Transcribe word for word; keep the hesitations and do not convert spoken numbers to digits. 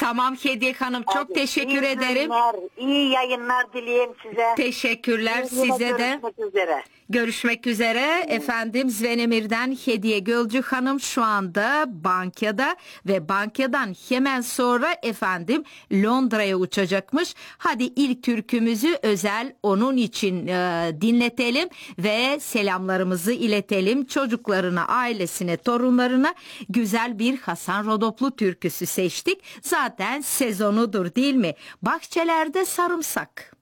Tamam Hediye Hanım, çok Hadi, teşekkür iyi ederim. Günler, iyi yayınlar dileyim size. Teşekkürler Yine size de. görüşmek üzere. Görüşmek üzere efendim. Zvenemir'den Hediye Gölcü Hanım şu anda bankada ve bankadan hemen sonra efendim Londra'ya uçacakmış. Hadi ilk türkümüzü özel onun için e, dinletelim ve selamlarımızı iletelim çocuklarına, ailesine, torunlarına. Güzel bir Hasan Rodoplu türküsü seçtik. Zaten sezonudur değil mi? Bahçelerde sarımsak.